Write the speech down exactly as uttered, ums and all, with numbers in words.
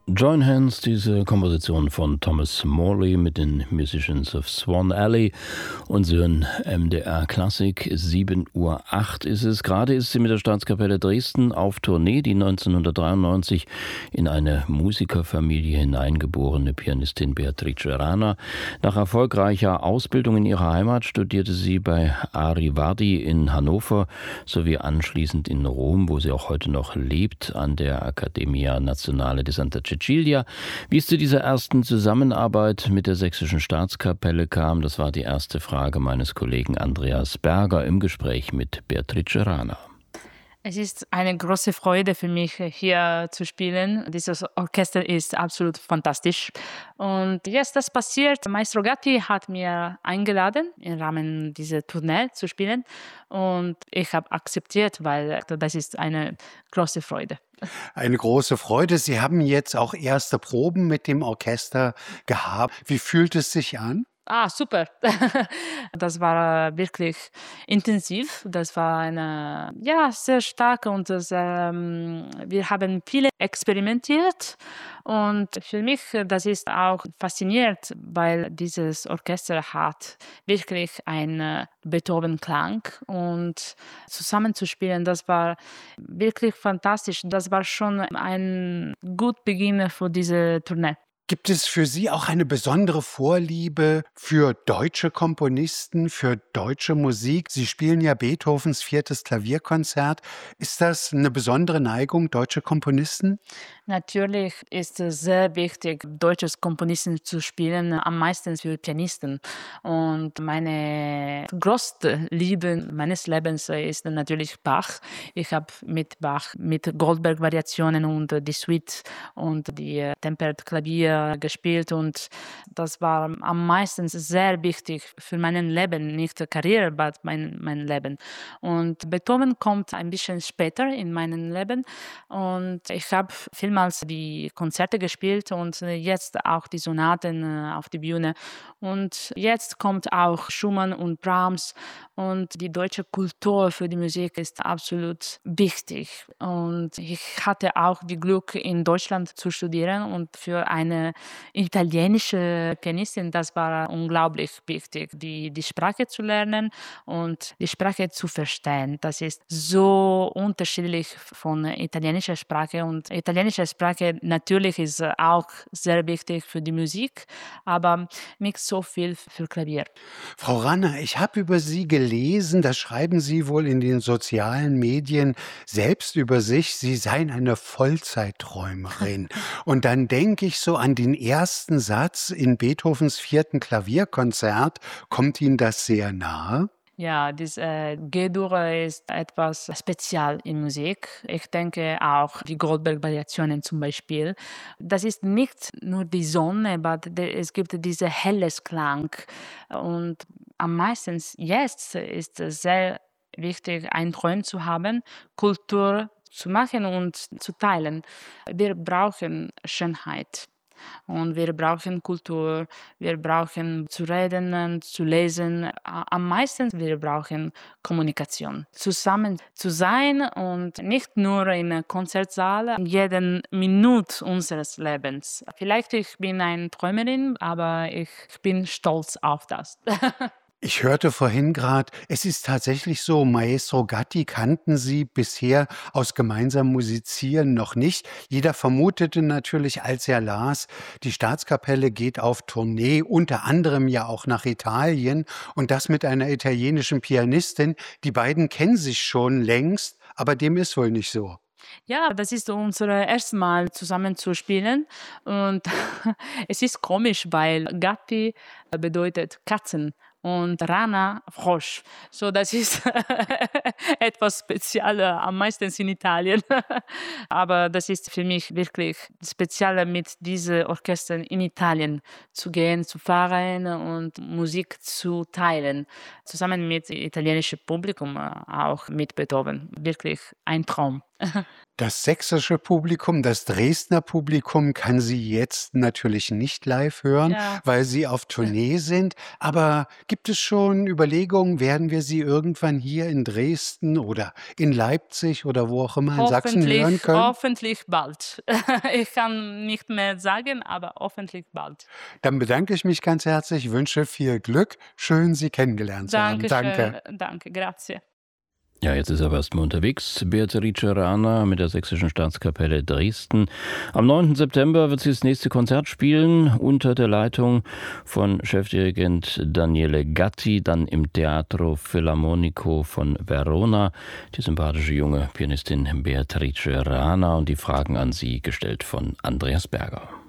Join Hands, diese Komposition von Thomas Morley mit den Musicians of Swan Alley und Sie hören M D R Klassik. sieben Uhr acht ist es. Gerade ist sie mit der Staatskapelle Dresden auf Tournee. Die neunzehnhundertdreiundneunzig in eine Musikerfamilie hineingeborene Pianistin Beatrice Rana. Nach erfolgreicher Ausbildung in ihrer Heimat studierte sie bei Arivardi in Hannover sowie anschließend in Rom, wo sie auch heute noch lebt, an der Accademia Nazionale di Santa Cecilia. Wie es zu dieser ersten Zusammenarbeit mit der Sächsischen Staatskapelle kam, das war die erste Frage meines Kollegen Andreas Berger im Gespräch mit Beatrice Rana. Es ist eine große Freude für mich, hier zu spielen. Dieses Orchester ist absolut fantastisch. Und jetzt das passiert. Maestro Gatti hat mir eingeladen, im Rahmen dieser Tournee zu spielen. Und ich habe akzeptiert, weil das ist eine große Freude. Eine große Freude. Sie haben jetzt auch erste Proben mit dem Orchester gehabt. Wie fühlt es sich an? Ah, super. Das war wirklich intensiv. Das war eine, ja, sehr starke und sehr, ähm, wir haben viele experimentiert. Und für mich, das ist auch faszinierend, weil dieses Orchester hat wirklich einen Beethoven-Klang und zusammenzuspielen, das war wirklich fantastisch. Das war schon ein guter Beginn für diese Tournee. Gibt es für Sie auch eine besondere Vorliebe für deutsche Komponisten, für deutsche Musik? Sie spielen ja Beethovens viertes Klavierkonzert. Ist das eine besondere Neigung, deutsche Komponisten? Natürlich ist es sehr wichtig, deutsche Komponisten zu spielen, am meisten für Pianisten. Und meine größte Liebe meines Lebens ist natürlich Bach. Ich habe mit Bach, mit Goldberg-Variationen und die Suite und die Tempered Klavier gespielt. Und das war am meisten sehr wichtig für mein Leben, nicht Karriere, aber mein, mein Leben. Und Beethoven kommt ein bisschen später in meinem Leben. Und ich habe vielmals die Konzerte gespielt und jetzt auch die Sonaten auf die Bühne. Und jetzt kommt auch Schumann und Brahms und die deutsche Kultur für die Musik ist absolut wichtig. Und ich hatte auch die Glück, in Deutschland zu studieren und für eine italienische Pianistin, das war unglaublich wichtig, die, die Sprache zu lernen und die Sprache zu verstehen. Das ist so unterschiedlich von italienischer Sprache und italienische Sprache natürlich ist auch sehr wichtig für die Musik, aber nicht so viel für Klavier. Frau Rana, ich habe über Sie gelesen, das schreiben Sie wohl in den sozialen Medien selbst über sich, Sie seien eine Vollzeitträumerin. Und dann denke ich so an den ersten Satz in Beethovens vierten Klavierkonzert. Kommt Ihnen das sehr nahe? Ja, das äh, G-Dur ist etwas speziell in Musik. Ich denke auch die Goldberg-Variationen zum Beispiel. Das ist nicht nur die Sonne, aber es gibt diesen helles Klang. Und am meisten jetzt ist es sehr wichtig, einen Traum zu haben, Kultur zu machen und zu teilen. Wir brauchen Schönheit. Und wir brauchen Kultur, wir brauchen zu reden, und zu lesen. Am meisten wir brauchen Kommunikation. Zusammen zu sein und nicht nur in einem Konzertsaal, jede Minute unseres Lebens. Vielleicht ich bin eine Träumerin, aber ich bin stolz auf das. Ich hörte vorhin gerade, es ist tatsächlich so, Maestro Gatti kannten Sie bisher aus gemeinsamem Musizieren noch nicht. Jeder vermutete natürlich, als er las, die Staatskapelle geht auf Tournee, unter anderem ja auch nach Italien und das mit einer italienischen Pianistin. Die beiden kennen sich schon längst, aber dem ist wohl nicht so. Ja, das ist unser erstes Mal zusammen zu spielen und es ist komisch, weil Gatti bedeutet Katzen und Rana Frosch. So, das ist etwas Spezielles, am meisten in Italien. Aber das ist für mich wirklich speziell, mit diesen Orchestern in Italien zu gehen, zu fahren und Musik zu teilen. Zusammen mit dem italienischen Publikum, auch mit Beethoven. Wirklich ein Traum. Das sächsische Publikum, das Dresdner Publikum kann Sie jetzt natürlich nicht live hören, Ja. weil Sie auf Tournee sind. Aber gibt es schon Überlegungen, werden wir Sie irgendwann hier in Dresden oder in Leipzig oder wo auch immer in Sachsen hören Hoffentlich, können? hoffentlich bald. Ich kann nicht mehr sagen, aber hoffentlich bald. Dann bedanke ich mich ganz herzlich, wünsche viel Glück. Schön, Sie kennengelernt zu haben. Danke. Dankeschön, danke, grazie. Ja, jetzt ist er aber erstmal unterwegs. Beatrice Rana mit der Sächsischen Staatskapelle Dresden. Am neunten September wird sie das nächste Konzert spielen, unter der Leitung von Chefdirigent Daniele Gatti, dann im Teatro Filarmonico von Verona. Die sympathische junge Pianistin Beatrice Rana und die Fragen an sie gestellt von Andreas Berger.